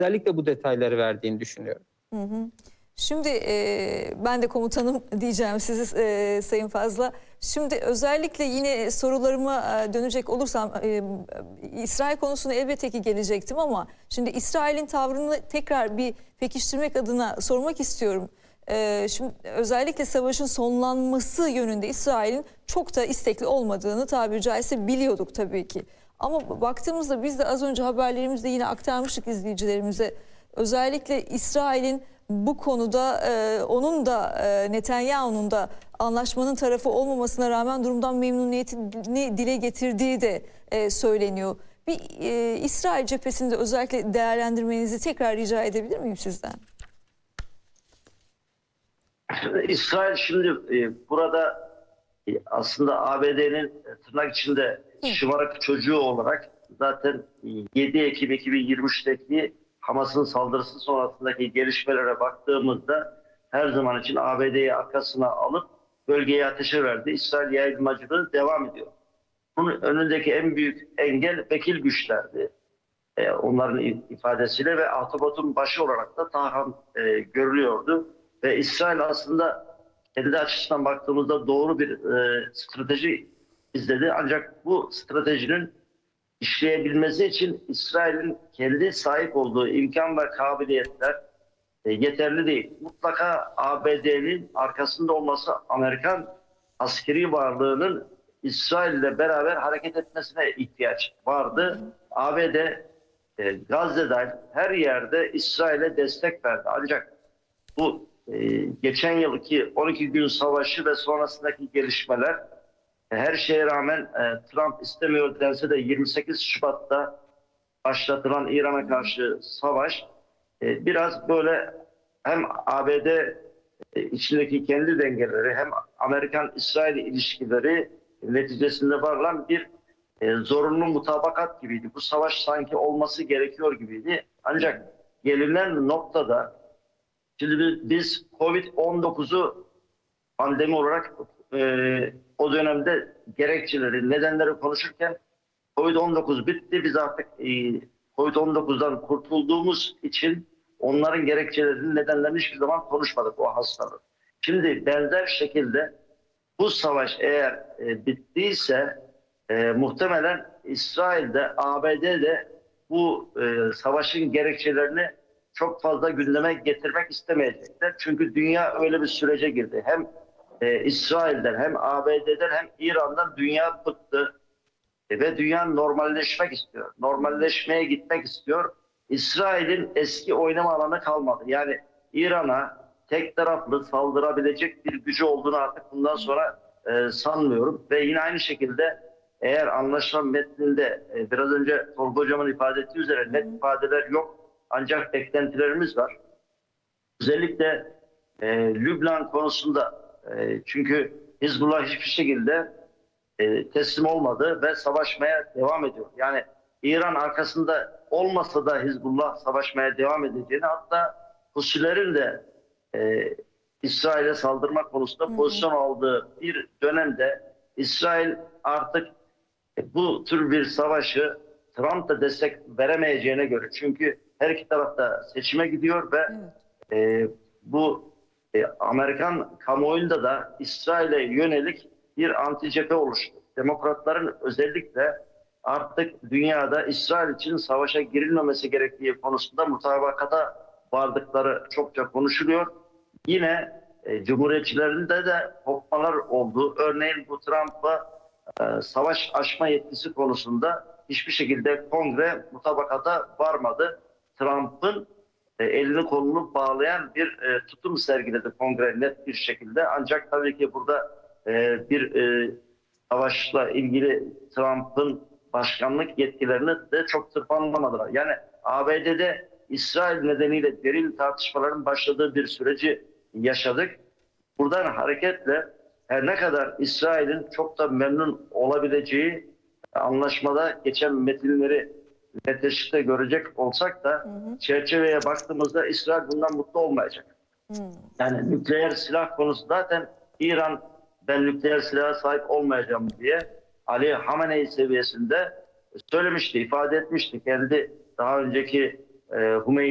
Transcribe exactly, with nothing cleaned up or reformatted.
özellikle bu detayları verdiğini düşünüyorum. Hı hı. Şimdi e, ben de komutanım diyeceğim sizi e, Sayın Fazla. Şimdi özellikle yine sorularıma e, dönecek olursam e, İsrail konusuna elbette ki gelecektim ama şimdi İsrail'in tavrını tekrar bir pekiştirmek adına sormak istiyorum. E, şimdi özellikle savaşın sonlanması yönünde İsrail'in çok da istekli olmadığını tabiri caizse biliyorduk tabii ki. Ama baktığımızda biz de az önce haberlerimizde yine aktarmıştık izleyicilerimize. Özellikle İsrail'in bu konuda e, onun da e, Netanyahu'nun da anlaşmanın tarafı olmamasına rağmen durumdan memnuniyetini dile getirdiği de e, söyleniyor. Bir e, İsrail cephesinde özellikle değerlendirmenizi tekrar rica edebilir miyim sizden? İsrail şimdi e, burada e, aslında A B D'nin tırnak içinde şımarık çocuğu olarak zaten yedi Ekim iki bin yirmi üçteki Hamas'ın saldırısı sonrasındaki gelişmelere baktığımızda her zaman için A B D'yi arkasına alıp bölgeye ateşe verdi. İsrail yayılmacılığı devam ediyor. Bunun önündeki en büyük engel vekil güçlerdi. E, onların ifadesiyle ve ahtapotun başı olarak da Tahran e, görülüyordu. Ve İsrail aslında kendi açısından baktığımızda doğru bir e, strateji izledi. Ancak bu stratejinin işleyebilmesi için İsrail'in kendi sahip olduğu imkan ve kabiliyetler e, yeterli değil. Mutlaka A B D'nin arkasında olması, Amerikan askeri varlığının İsrail ile beraber hareket etmesine ihtiyaç vardı. A B D e, Gazze'de her yerde İsrail'e destek verdi. Ancak bu e, geçen yılki on iki gün savaşı ve sonrasındaki gelişmeler her şeye rağmen e, Trump istemiyor dense de yirmi sekiz Şubat'ta başlatılan İran'a karşı savaş e, biraz böyle hem A B D e, içindeki kendi dengeleri hem Amerikan-İsrail ilişkileri neticesinde varılan bir e, zorunlu mutabakat gibiydi. Bu savaş sanki olması gerekiyor gibiydi. Ancak gelinen noktada şimdi biz Covid on dokuzu pandemi olarak e, o dönemde gerekçeleri, nedenleri konuşurken Covid on dokuz bitti. Biz artık e, Covid on dokuzdan kurtulduğumuz için onların gerekçelerini, nedenlerini hiçbir zaman konuşmadık o hastalığı. Şimdi benzer şekilde bu savaş eğer e, bittiyse e, muhtemelen İsrail'de, A B D'de bu e, savaşın gerekçelerini çok fazla gündeme getirmek istemeyecekler. Çünkü dünya öyle bir sürece girdi. Hem e, İsrail'den hem A B D'den hem İran'dan dünya bıktı. E, ve dünya normalleşmek istiyor. Normalleşmeye gitmek istiyor. İsrail'in eski oynama alanı kalmadı. Yani İran'a tek taraflı saldırabilecek bir gücü olduğunu artık bundan sonra e, sanmıyorum. Ve yine aynı şekilde eğer anlaşılan metninde e, biraz önce Tolga Hocam'ın ifade ettiği üzere net ifadeler yok. Ancak beklentilerimiz var. Özellikle e, Lübnan konusunda e, çünkü Hizbullah hiçbir şekilde e, teslim olmadı ve savaşmaya devam ediyor. Yani İran arkasında olmasa da Hizbullah savaşmaya devam edeceğini, hatta Husilerin de e, İsrail'e saldırma konusunda hı hı. pozisyon aldığı bir dönemde İsrail artık e, bu tür bir savaşı Trump da destek veremeyeceğine göre, çünkü her iki tarafta seçime gidiyor ve e, bu e, Amerikan kamuoyunda da İsrail'e yönelik bir anti cephe oluştu. Demokratların özellikle artık dünyada İsrail için savaşa girilmemesi gerektiği konusunda mutabakata vardıkları çokça konuşuluyor. Yine e, Cumhuriyetçilerinde de kopmalar oldu. Örneğin bu Trump'a e, savaş açma yetkisi konusunda hiçbir şekilde kongre mutabakata varmadı. Trump'ın e, elini kolunu bağlayan bir e, tutum sergiledi kongre net bir şekilde. Ancak tabii ki burada e, bir e, savaşla ilgili Trump'ın başkanlık yetkilerini de çok tırpanlamadılar. Yani A B D'de İsrail nedeniyle derin tartışmaların başladığı bir süreci yaşadık. Buradan hareketle her ne kadar İsrail'in çok da memnun olabileceği anlaşmada geçen metinleri netleşikte görecek olsak da hı hı. çerçeveye baktığımızda İsrail bundan mutlu olmayacak. Hı. Yani nükleer silah konusu zaten İran ben nükleer silaha sahip olmayacağım diye Ali Hamenei seviyesinde söylemişti, ifade etmişti. Kendi daha önceki e, Hümeyni